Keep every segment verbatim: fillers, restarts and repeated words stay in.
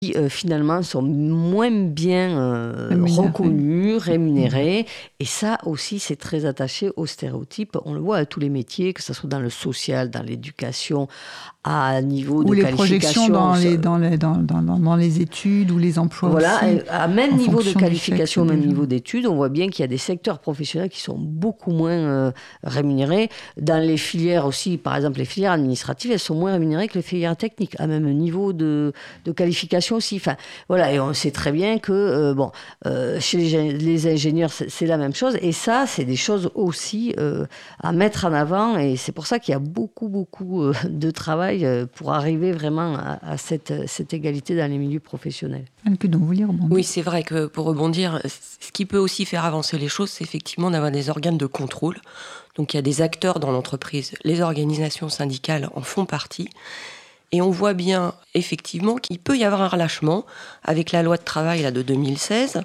qui euh, finalement sont moins bien euh, reconnus, rémunérés. Et ça aussi, c'est très attaché aux stéréotypes. On le voit à tous les métiers, que ce soit dans le social, dans l'éducation, à un niveau ou de les qualification. Projections dans les, dans, les, dans, dans, dans les études ou les emplois voilà, aussi. À même niveau de qualification, même niveau d'études, on voit bien qu'il y a des secteurs professionnels qui sont beaucoup moins euh, rémunérés. Dans les filières aussi, par exemple, les filières administratives, elles sont moins rémunérées que les filières techniques, à même niveau de, de qualification aussi. Enfin, voilà, et on sait très bien que euh, bon, euh, chez les, les ingénieurs, c'est, c'est la même chose. Et ça, c'est des choses aussi euh, à mettre en avant. Et c'est pour ça qu'il y a beaucoup, beaucoup euh, de travail pour arriver vraiment à, à cette, cette égalité dans les milieux professionnels. Donc, vous rebondir. Oui, c'est vrai que pour rebondir, ce qui peut aussi faire avancer les choses, c'est effectivement d'avoir des organes de contrôle. Donc il y a des acteurs dans l'entreprise, les organisations syndicales en font partie. Et on voit bien effectivement qu'il peut y avoir un relâchement avec la loi de travail là, de deux mille seize.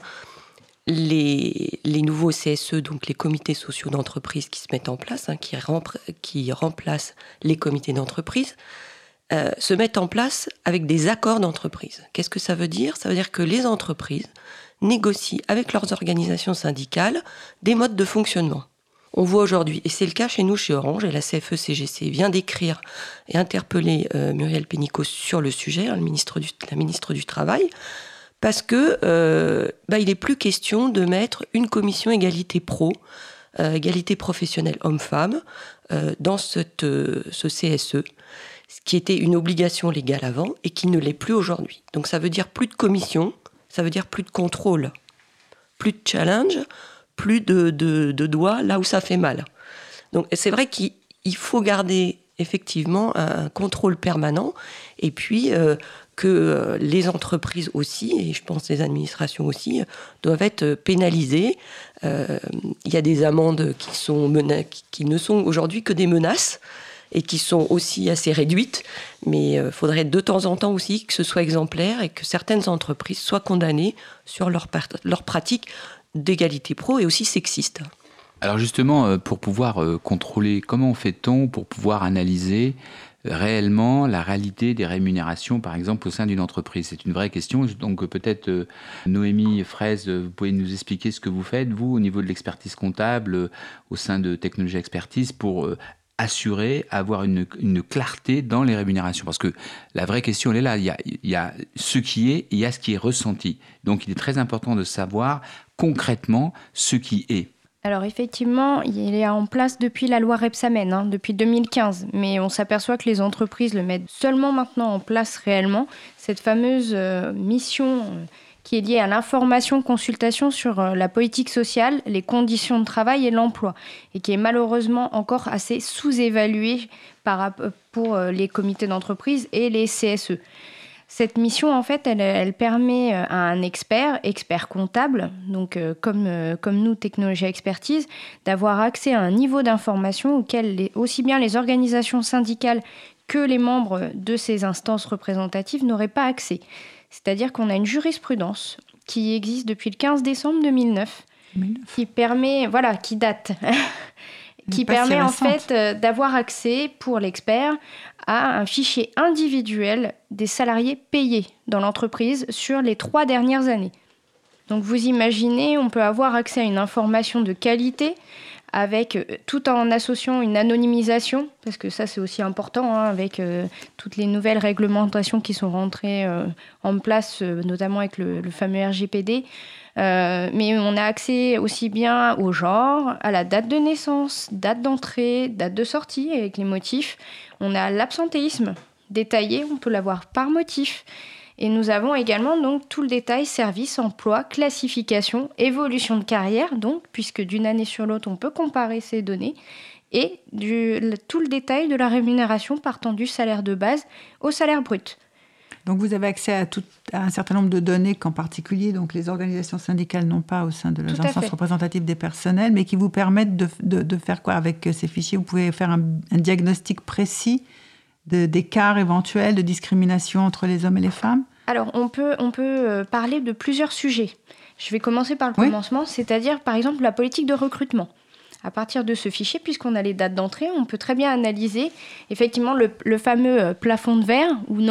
Les, les nouveaux C S E, donc les comités sociaux d'entreprise qui se mettent en place, hein, qui, rempr- qui remplacent les comités d'entreprise, euh, se mettent en place avec des accords d'entreprise. Qu'est-ce que ça veut dire ? Ça veut dire que les entreprises négocient avec leurs organisations syndicales des modes de fonctionnement. On voit aujourd'hui, et c'est le cas chez nous, chez Orange, et la C F E C G C vient d'écrire et interpeller euh, Muriel Pénicaud sur le sujet, hein, le ministre du, la ministre du Travail, parce que euh, bah, il n'est plus question de mettre une commission égalité pro, euh, égalité professionnelle homme-femme, euh, dans cette, euh, ce C S E, ce qui était une obligation légale avant et qui ne l'est plus aujourd'hui. Donc ça veut dire plus de commission, ça veut dire plus de contrôle, plus de challenge, plus de, de, de doigts là où ça fait mal. Donc c'est vrai qu'il faut garder effectivement un contrôle permanent et puis euh, que les entreprises aussi, et je pense les administrations aussi, doivent être pénalisées. Euh, il y a des amendes qui, sont mena- qui ne sont aujourd'hui que des menaces et qui sont aussi assez réduites, mais il faudrait de temps en temps aussi que ce soit exemplaire et que certaines entreprises soient condamnées sur leurs par- leur pratiques d'égalité pro et aussi sexiste. Alors justement, pour pouvoir contrôler, comment fait-on pour pouvoir analyser réellement la réalité des rémunérations, par exemple, au sein d'une entreprise ? C'est une vraie question. Donc peut-être, euh, Noémie Fraise, vous pouvez nous expliquer ce que vous faites, vous, au niveau de l'expertise comptable, euh, au sein de Technologie Expertise, pour euh, assurer, avoir une, une clarté dans les rémunérations. Parce que la vraie question, elle est là. Il y a, il y a ce qui est et il y a ce qui est ressenti. Donc il est très important de savoir concrètement ce qui est. Alors effectivement, il est en place depuis la loi Rebsamen, hein, depuis deux mille quinze, mais on s'aperçoit que les entreprises le mettent seulement maintenant en place réellement, cette fameuse euh, mission euh, qui est liée à l'information consultation sur euh, la politique sociale, les conditions de travail et l'emploi, et qui est malheureusement encore assez sous-évaluée par, pour euh, les comités d'entreprise et les C S E. Cette mission, en fait, elle, elle permet à un expert, expert comptable, donc euh, comme, euh, comme nous, Technologie Expertise, d'avoir accès à un niveau d'information auquel les, aussi bien les organisations syndicales que les membres de ces instances représentatives n'auraient pas accès. C'est-à-dire qu'on a une jurisprudence qui existe depuis le quinze décembre deux mille neuf, deux mille neuf. Qui permet, voilà, qui date... qui permet en fait euh, d'avoir accès pour l'expert à un fichier individuel des salariés payés dans l'entreprise sur les trois dernières années. Donc vous imaginez, on peut avoir accès à une information de qualité avec, euh, tout en associant une anonymisation, parce que ça c'est aussi important, hein, avec euh, toutes les nouvelles réglementations qui sont rentrées euh, en place, euh, notamment avec le, le fameux R G P D. Euh, mais on a accès aussi bien au genre, à la date de naissance, date d'entrée, date de sortie avec les motifs. On a l'absentéisme détaillé, on peut l'avoir par motif. Et nous avons également donc tout le détail service, emploi, classification, évolution de carrière, donc puisque d'une année sur l'autre on peut comparer ces données, et du, le, tout le détail de la rémunération partant du salaire de base au salaire brut. Donc vous avez accès à, tout, à un certain nombre de données qu'en particulier donc les organisations syndicales n'ont pas au sein de leurs instances représentatives des personnels, mais qui vous permettent de, de, de faire quoi avec ces fichiers ? Vous pouvez faire un, un diagnostic précis de, d'écarts éventuels, de discrimination entre les hommes et les femmes ? Alors on peut, on peut parler de plusieurs sujets. Je vais commencer par le oui. commencement, c'est-à-dire par exemple la politique de recrutement. À partir de ce fichier, puisqu'on a les dates d'entrée, on peut très bien analyser effectivement le, le fameux plafond de verre ou non,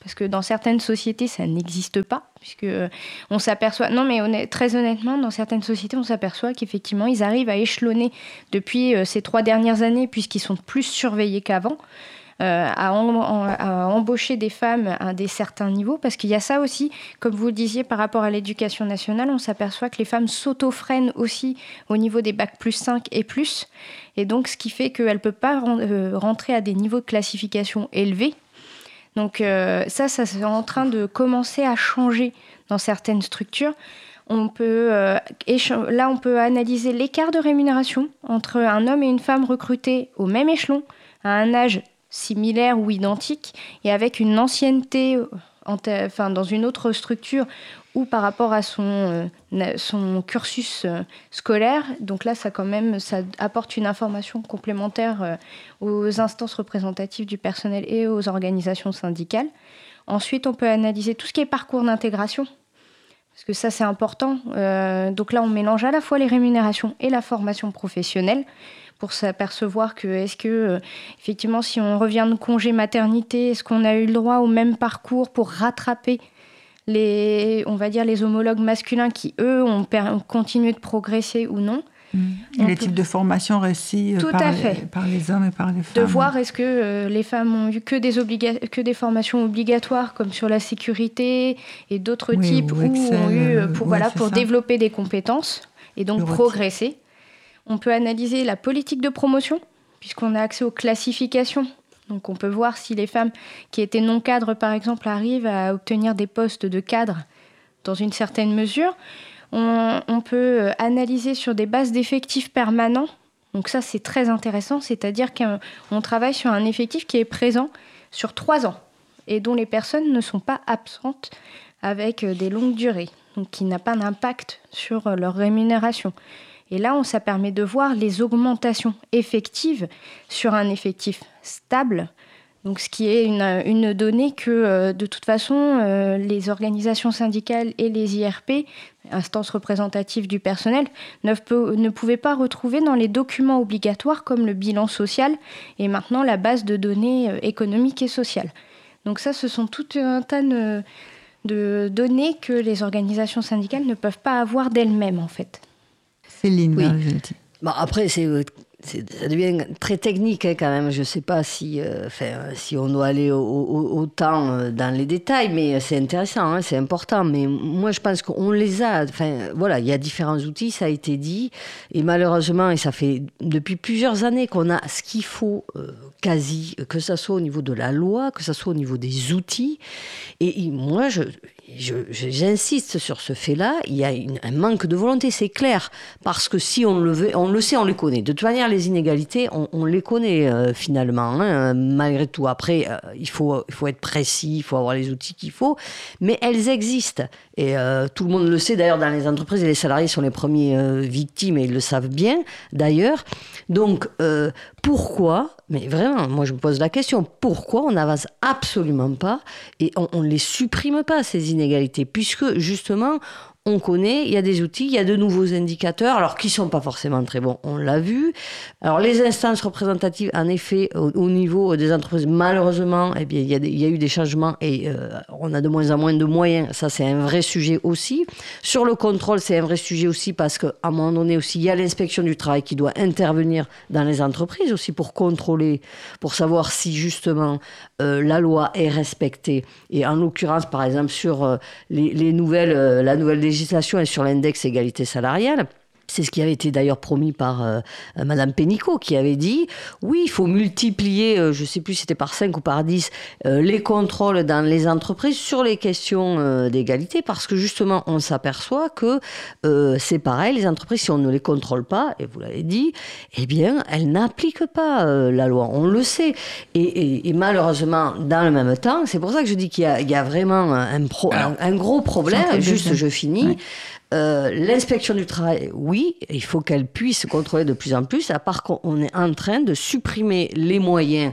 parce que dans certaines sociétés, ça n'existe pas, puisque euh, on s'aperçoit... Non, mais honnête, très honnêtement, dans certaines sociétés, on s'aperçoit qu'effectivement, ils arrivent à échelonner depuis euh, ces trois dernières années, puisqu'ils sont plus surveillés qu'avant, euh, à, en, à embaucher des femmes à des certains niveaux, parce qu'il y a ça aussi, comme vous le disiez, par rapport à l'éducation nationale, on s'aperçoit que les femmes s'auto-freinent aussi au niveau des bacs plus cinq et plus, et donc ce qui fait qu'elles ne peuvent pas rentrer à des niveaux de classification élevés. Donc euh, ça, ça c'est en train de commencer à changer dans certaines structures. On peut, euh, éche- là, on peut analyser l'écart de rémunération entre un homme et une femme recrutés au même échelon, à un âge similaire ou identique, et avec une ancienneté en te- enfin, dans une autre structure ou par rapport à son, euh, son cursus euh, scolaire. Donc là, ça, quand même, ça apporte une information complémentaire euh, aux instances représentatives du personnel et aux organisations syndicales. Ensuite, on peut analyser tout ce qui est parcours d'intégration, parce que ça, c'est important. Euh, donc là, on mélange à la fois les rémunérations et la formation professionnelle pour s'apercevoir que, est-ce que, euh, effectivement, si on revient de congé maternité, est-ce qu'on a eu le droit au même parcours pour rattraper les, on va dire, les homologues masculins qui, eux, ont, per- ont continué de progresser ou non. Mmh. Et les peut... types de formations réussis euh, par, les, par les hommes et par les femmes. De voir est-ce que euh, les femmes ont eu que des, obliga- que des formations obligatoires, comme sur la sécurité et d'autres oui, types, ou Excel, ont eu pour, ouais, voilà, pour développer des compétences et donc Le progresser. Retier. On peut analyser la politique de promotion, puisqu'on a accès aux classifications. Donc on peut voir si les femmes qui étaient non cadres, par exemple, arrivent à obtenir des postes de cadre dans une certaine mesure. On, on peut analyser sur des bases d'effectifs permanents. Donc ça, c'est très intéressant, c'est-à-dire qu'on travaille sur un effectif qui est présent sur trois ans et dont les personnes ne sont pas absentes avec des longues durées, donc qui n'a pas d'impact sur leur rémunération. Et là, on, ça permet de voir les augmentations effectives sur un effectif stable, donc ce qui est une, une donnée que, euh, de toute façon, euh, les organisations syndicales et les I R P, instances représentatives du personnel, ne, peut, ne pouvaient pas retrouver dans les documents obligatoires comme le bilan social et maintenant la base de données euh, économiques et sociales. Donc ça, ce sont tout un tas de, de données que les organisations syndicales ne peuvent pas avoir d'elles-mêmes, en fait. Céline, oui. Bon, après, c'est, c'est, ça devient très technique hein, quand même. Je ne sais pas si, euh, si on doit aller au, au, autant dans les détails, mais c'est intéressant, hein, c'est important. Mais moi, je pense qu'on les a. Enfin, voilà, il y a différents outils, ça a été dit. Et malheureusement, et ça fait depuis plusieurs années qu'on a ce qu'il faut euh, quasi, que ce soit au niveau de la loi, que ce soit au niveau des outils. Et, et moi, je... Je, je, j'insiste sur ce fait-là, il y a une, un manque de volonté, c'est clair, parce que si on le veut, on le sait, on les connaît. De toute manière, les inégalités, on, on les connaît euh, finalement, hein, malgré tout. Après, euh, il faut, il faut être précis, il faut avoir les outils qu'il faut, mais elles existent. Et euh, tout le monde le sait, d'ailleurs, dans les entreprises, et les salariés sont les premiers euh, victimes, et ils le savent bien, d'ailleurs. Donc, euh, pourquoi, mais vraiment, moi je me pose la question, pourquoi on n'avance absolument pas et on ne les supprime pas, ces inégalités, puisque justement, on connaît, il y a des outils, il y a de nouveaux indicateurs, alors qui ne sont pas forcément très bons, on l'a vu. Alors les instances représentatives, en effet, au, au niveau des entreprises, malheureusement, eh bien, il, y a des, il y a eu des changements et euh, on a de moins en moins de moyens, ça c'est un vrai sujet aussi. Sur le contrôle, c'est un vrai sujet aussi parce qu'à un moment donné aussi, il y a l'inspection du travail qui doit intervenir dans les entreprises aussi pour contrôler, pour savoir si justement euh, la loi est respectée. Et en l'occurrence, par exemple, sur euh, les, les nouvelles, euh, la nouvelle législation, législation est sur l'index égalité salariale. C'est ce qui avait été d'ailleurs promis par euh, Madame Pénicaud, qui avait dit oui, il faut multiplier, euh, je ne sais plus si c'était par cinq ou par dix, euh, les contrôles dans les entreprises sur les questions euh, d'égalité, parce que justement, on s'aperçoit que euh, c'est pareil, les entreprises, si on ne les contrôle pas, et vous l'avez dit, eh bien, elles n'appliquent pas euh, la loi, on le sait. Et, et, et malheureusement, dans le même temps, c'est pour ça que je dis qu'il y a, il y a vraiment un, pro, un, un gros problème, juste je finis. Oui. Euh, l'inspection du travail, oui, il faut qu'elle puisse contrôler de plus en plus, à part qu'on est en train de supprimer les moyens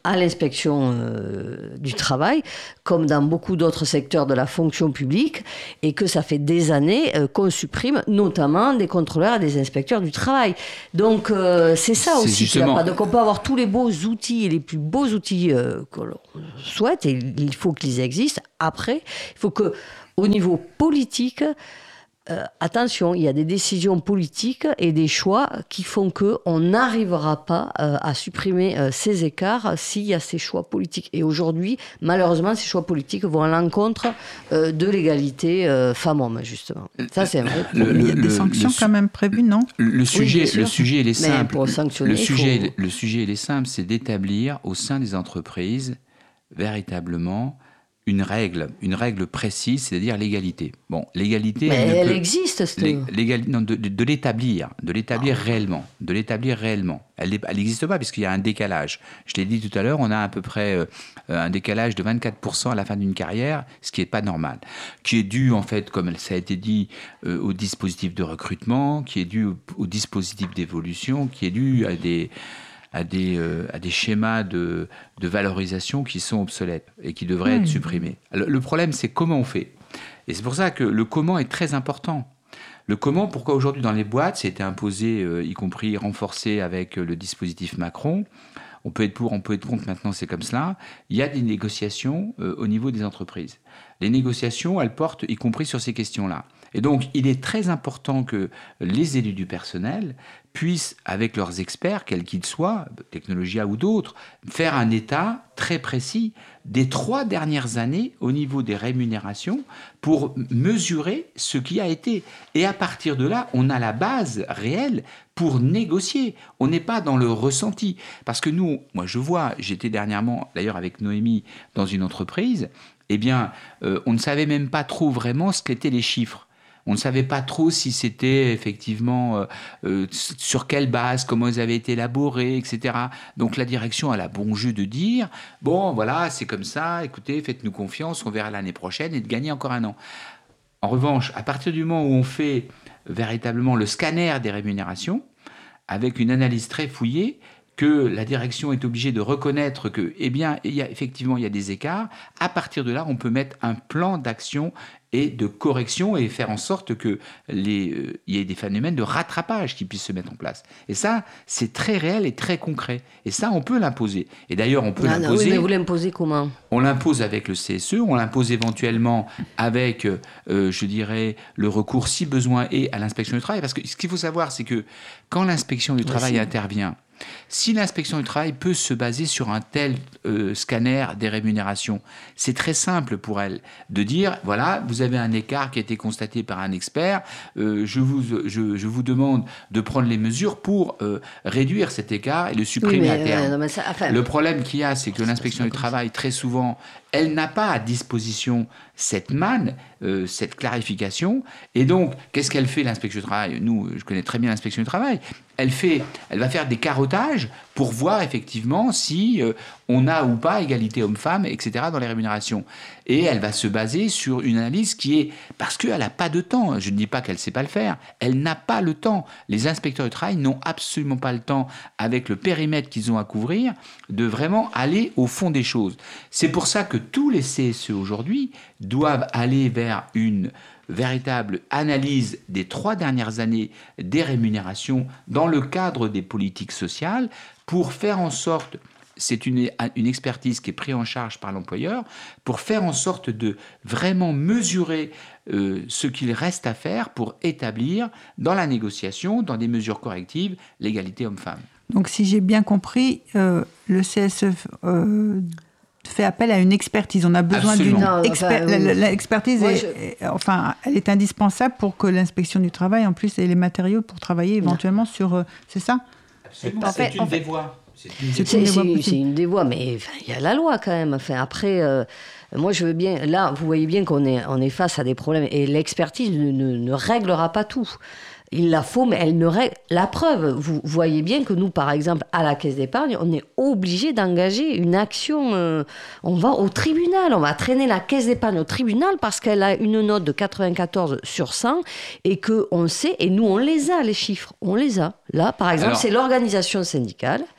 à l'inspection euh, du travail, comme dans beaucoup d'autres secteurs de la fonction publique, et que ça fait des années euh, qu'on supprime notamment des contrôleurs et des inspecteurs du travail. Donc euh, c'est ça c'est aussi justement... qui va pas. Donc on peut avoir tous les beaux outils et les plus beaux outils euh, que l'on souhaite, et il faut qu'ils existent. Après, il faut que, au niveau politique, Euh, attention, il y a des décisions politiques et des choix qui font qu'on n'arrivera pas euh, à supprimer euh, ces écarts s'il y a ces choix politiques. Et aujourd'hui, malheureusement, ces choix politiques vont à l'encontre euh, de l'égalité euh, femmes-hommes, justement. Ça, c'est vrai. Le, le, il y a des le, sanctions le, quand même prévues, non ? Le sujet, oui, le sujet, il est simple. Pour sanctionner, le, sujet, faut... le sujet, il est simple, c'est d'établir au sein des entreprises, véritablement, une règle, une règle précise, c'est-à-dire l'égalité. Bon, l'égalité... Mais elle, elle peut, existe, c'est... Non, de, de, de l'établir, de l'établir ah. réellement, de l'établir réellement. Elle n'existe pas puisqu'il y a un décalage. Je l'ai dit tout à l'heure, on a à peu près euh, un décalage de vingt-quatre pour cent à la fin d'une carrière, ce qui n'est pas normal, qui est dû, en fait, comme ça a été dit, euh, au dispositif de recrutement, qui est dû au, au dispositif d'évolution, qui est dû à des... À des, euh, à des schémas de, de valorisation qui sont obsolètes et qui devraient mmh. être supprimés. Le, le problème, c'est comment on fait. Et c'est pour ça que le comment est très important. Le comment, pourquoi aujourd'hui dans les boîtes, c'était imposé, euh, y compris renforcé avec euh, le dispositif Macron. On peut être pour, on peut être contre, maintenant c'est comme cela. Il y a des négociations euh, au niveau des entreprises. Les négociations, elles portent y compris sur ces questions-là. Et donc, il est très important que les élus du personnel puissent, avec leurs experts, quels qu'ils soient, Technologia ou d'autres, faire un état très précis des trois dernières années au niveau des rémunérations pour mesurer ce qui a été. Et à partir de là, on a la base réelle pour négocier. On n'est pas dans le ressenti. Parce que nous, moi je vois, j'étais dernièrement, d'ailleurs avec Noémie, dans une entreprise, eh bien, euh, on ne savait même pas trop vraiment ce qu'étaient les chiffres. On ne savait pas trop si c'était effectivement euh, euh, sur quelle base, comment ils avaient été élaborés, et cetera. Donc la direction a la bon jeu de dire « Bon, voilà, c'est comme ça, écoutez, faites-nous confiance, on verra l'année prochaine et de gagner encore un an. » En revanche, à partir du moment où on fait véritablement le scanner des rémunérations, avec une analyse très fouillée, que la direction est obligée de reconnaître que, eh bien, il y a, effectivement, il y a des écarts, à partir de là, on peut mettre un plan d'action et de correction et faire en sorte qu'il euh, y ait des phénomènes de rattrapage qui puissent se mettre en place. Et ça, c'est très réel et très concret. Et ça, on peut l'imposer. Et d'ailleurs, on peut ah l'imposer... Non, oui, mais vous l'imposez comment ? On l'impose avec le C S E, on l'impose éventuellement avec, euh, je dirais, le recours, si besoin est, à l'inspection du travail. Parce que ce qu'il faut savoir, c'est que quand l'inspection du travail Merci. intervient, si l'inspection du travail peut se baser sur un tel euh, scanner des rémunérations, c'est très simple pour elle de dire, voilà, vous avez un écart qui a été constaté par un expert, euh, je, vous, je, je vous demande de prendre les mesures pour euh, réduire cet écart et le supprimer oui, mais, à terme. Euh, non, mais ça, enfin, le problème qu'il y a, c'est que l'inspection du travail, très souvent, elle n'a pas à disposition cette manne, euh, cette clarification. Et donc, qu'est-ce qu'elle fait, l'inspection du travail ? Nous, je connais très bien l'inspection du travail. Elle, fait, elle va faire des carottages pour voir effectivement si euh, on a ou pas égalité homme-femme, et cetera dans les rémunérations. Et elle va se baser sur une analyse qui est... Parce qu'elle n'a pas de temps. Je ne dis pas qu'elle ne sait pas le faire. Elle n'a pas le temps. Les inspecteurs du travail n'ont absolument pas le temps, avec le périmètre qu'ils ont à couvrir, de vraiment aller au fond des choses. C'est pour ça que tous les C S E aujourd'hui doivent aller vers une véritable analyse des trois dernières années des rémunérations dans le cadre des politiques sociales pour faire en sorte, c'est une, une expertise qui est prise en charge par l'employeur, pour faire en sorte de vraiment mesurer euh, ce qu'il reste à faire pour établir dans la négociation, dans des mesures correctives, l'égalité homme-femme. Donc si j'ai bien compris, euh, le C S E... Euh fait appel à une expertise. On a besoin Absolument. d'une expertise. Enfin, l'expertise, Moi, est, je... enfin, elle est indispensable pour que l'inspection du travail, en plus, ait les matériaux pour travailler éventuellement non. sur... C'est ça ? Absolument. En fait, c'est une des voies. C'est une, c'est, c'est, c'est, c'est une des voies, mais il y a la loi quand même. Enfin, après, euh, moi je veux bien... Là, vous voyez bien qu'on est, on est face à des problèmes. Et l'expertise ne, ne, ne réglera pas tout. Il la faut, mais elle ne règle... La preuve, vous voyez bien que nous, par exemple, à la Caisse d'épargne, on est obligé d'engager une action. Euh, on va au tribunal, on va traîner la Caisse d'épargne au tribunal parce qu'elle a une note de quatre-vingt-quatorze sur cent et qu'on sait, et nous on les a, les chiffres, on les a. Là, par exemple, Alors... c'est l'organisation syndicale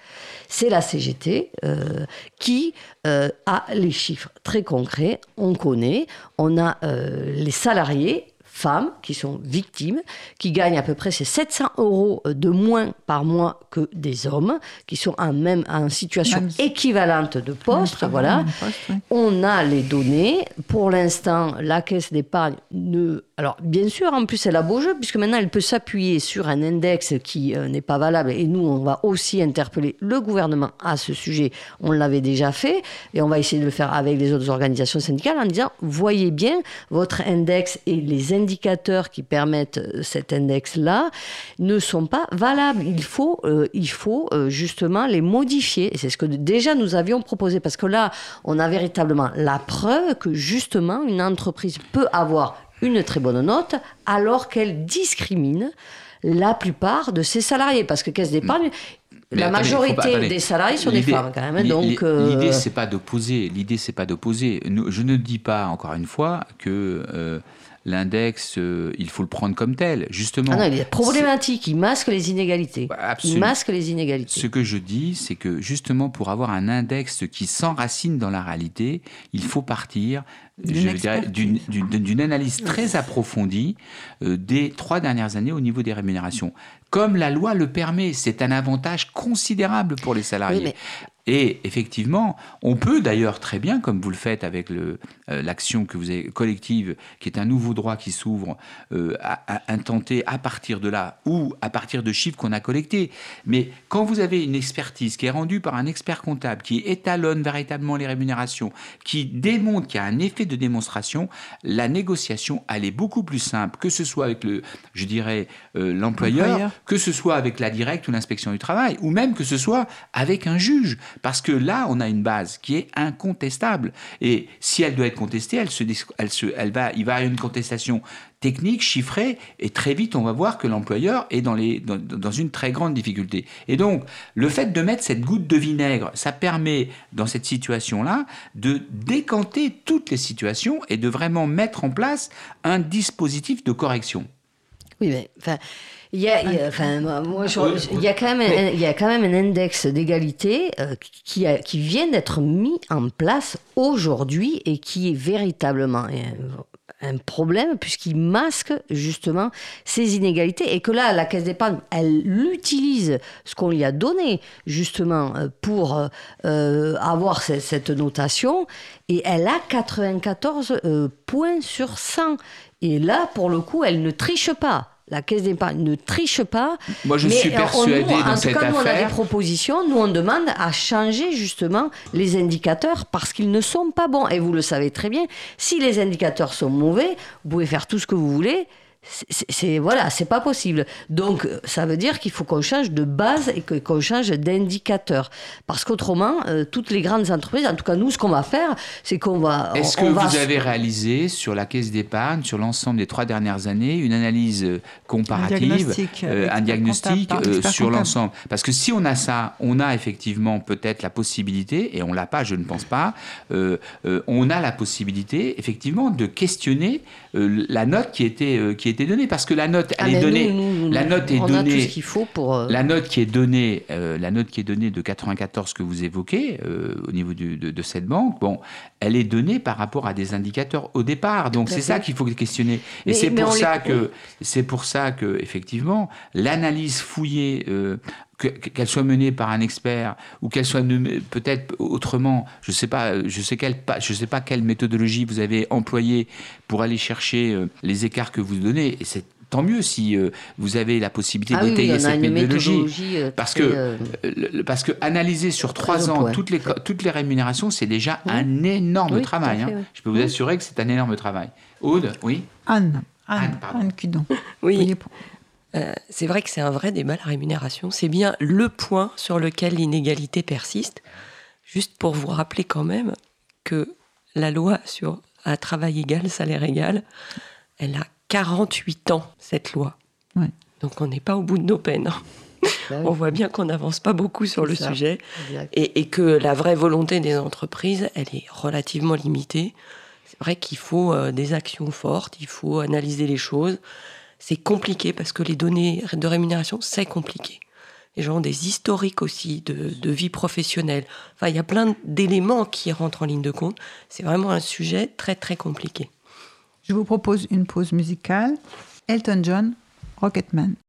c'est la C G T euh, qui euh, a les chiffres très concrets. On connaît, on a euh, les salariés femmes qui sont victimes, qui gagnent à peu près ces sept cents euros de moins par mois que des hommes, qui sont en, même, en situation même équivalente de poste. Voilà. Poste, oui. On a les données. Pour l'instant, la Caisse d'épargne ne... Alors, bien sûr, en plus, elle a beau jeu, puisque maintenant, elle peut s'appuyer sur un index qui euh, n'est pas valable. Et nous, on va aussi interpeller le gouvernement à ce sujet. On l'avait déjà fait, et on va essayer de le faire avec les autres organisations syndicales en disant, voyez bien, votre index et les indicateurs qui permettent cet index-là ne sont pas valables. Il faut, euh, il faut euh, justement les modifier. Et c'est ce que déjà nous avions proposé, parce que là, on a véritablement la preuve que justement, une entreprise peut avoir une très bonne note, alors qu'elle discrimine la plupart de ses salariés. Parce que Caisse d'épargne, mais la attendez, majorité pas, attendez, des salariés sont des femmes, quand même. Donc, euh... L'idée, c'est pas d'opposer. L'idée, c'est pas d'opposer. Je ne dis pas, encore une fois, que... Euh, l'index, euh, il faut le prendre comme tel, justement. Ah non, il est problématique, c'est... il masque les inégalités. Absolument. Il masque les inégalités. Ce que je dis, c'est que justement, pour avoir un index qui s'enracine dans la réalité, il faut partir je dirais, d'une, d'une, d'une analyse très approfondie euh, des trois dernières années au niveau des rémunérations. Comme la loi le permet, c'est un avantage considérable pour les salariés. Oui, mais... Et effectivement, on peut d'ailleurs très bien, comme vous le faites avec le, euh, l'action que vous avez collective, qui est un nouveau droit qui s'ouvre, euh, à, à intenter à partir de là ou à partir de chiffres qu'on a collectés. Mais quand vous avez une expertise qui est rendue par un expert comptable, qui étalonne véritablement les rémunérations, qui démontre qu'il y a un effet de démonstration, la négociation, elle est beaucoup plus simple, que ce soit avec le, je dirais, euh, l'employeur, l'employeur, que ce soit avec la directe ou l'inspection du travail, ou même que ce soit avec un juge. Parce que là, on a une base qui est incontestable. Et si elle doit être contestée, elle se, elle se, elle va, il va y avoir une contestation technique, chiffrée, et très vite, on va voir que l'employeur est dans, les, dans, dans une très grande difficulté. Et donc, le fait de mettre cette goutte de vinaigre, ça permet, dans cette situation-là, de décanter toutes les situations et de vraiment mettre en place un dispositif de correction. Oui, mais... Enfin... Il y, a, il, y a, enfin, moi, je, il, y a quand même un, il y a quand même un index d'égalité euh, qui, a, qui vient d'être mis en place aujourd'hui et qui est véritablement un, un problème puisqu'il masque justement ces inégalités et que là, la Caisse d'épargne, elle utilise ce qu'on lui a donné justement pour euh, avoir cette, cette notation et elle a quatre-vingt-quatorze euh, points sur cent. Et là, pour le coup, elle ne triche pas. La Caisse d'épargne ne triche pas. Moi, je mais suis persuadé on, nous, dans en cette tout cas, affaire... nous, on a des propositions. Nous, on demande à changer justement les indicateurs parce qu'ils ne sont pas bons. Et vous le savez très bien, si les indicateurs sont mauvais, vous pouvez faire tout ce que vous voulez. C'est, c'est, voilà, c'est pas possible. Donc, ça veut dire qu'il faut qu'on change de base et qu'on change d'indicateur. Parce qu'autrement, euh, toutes les grandes entreprises, en tout cas, nous, ce qu'on va faire, c'est qu'on va... Est-ce on, que on vous va... avez réalisé sur la Caisse d'épargne, sur l'ensemble des trois dernières années, une analyse comparative, un diagnostic, euh, un diagnostic comptable, euh, sur comptable. l'ensemble? Parce que si on a ça, on a effectivement peut-être la possibilité, et on l'a pas, je ne pense pas, euh, euh, on a la possibilité, effectivement, de questionner euh, la note qui était, euh, qui était donnée. Parce que la note, elle ah est donnée... Nous, nous, la note est on donnée... a tout ce qu'il faut pour... Euh... La note qui est donnée, euh, la note qui est donnée de quatre-vingt-quatorze que vous évoquez, euh, au niveau du, de, de cette banque, bon, elle est donnée par rapport à des indicateurs au départ. Donc, c'est ça qu'il faut questionner. Et mais, c'est, mais pour ça les... que, c'est pour ça que, effectivement, l'analyse fouillée... Euh, Que, qu'elle soit menée par un expert ou qu'elle soit menée, peut-être autrement, je sais pas, je sais quelle, je sais pas quelle méthodologie vous avez employée pour aller chercher euh, les écarts que vous donnez. Et c'est tant mieux si euh, vous avez la possibilité ah d'étayer oui, cette méthodologie, méthodologie euh, parce que euh, le, parce que analyser sur trois ans toutes les toutes les rémunérations, c'est déjà oui. un énorme oui, travail. Fait, hein. oui. Je peux vous assurer que c'est un énorme travail. Aude, oui. Anne, Anne, Anne, Anne Cudon. Oui. oui. Euh, c'est vrai que c'est un vrai débat, la rémunération. C'est bien le point sur lequel l'inégalité persiste. Juste pour vous rappeler quand même que la loi sur un travail égal, salaire égal, elle a quarante-huit ans, cette loi. Ouais. Donc on n'est pas au bout de nos peines. Ben oui. On voit bien qu'on n'avance pas beaucoup sur c'est le ça. sujet et, et que la vraie volonté des entreprises, elle est relativement limitée. C'est vrai qu'il faut euh, des actions fortes, il faut analyser les choses. C'est compliqué parce que les données de rémunération, c'est compliqué. les gens ont des historiques aussi de, de vie professionnelle. Enfin, il y a plein d'éléments qui rentrent en ligne de compte. C'est vraiment un sujet très, très compliqué. Je vous propose une pause musicale. Elton John, Rocketman.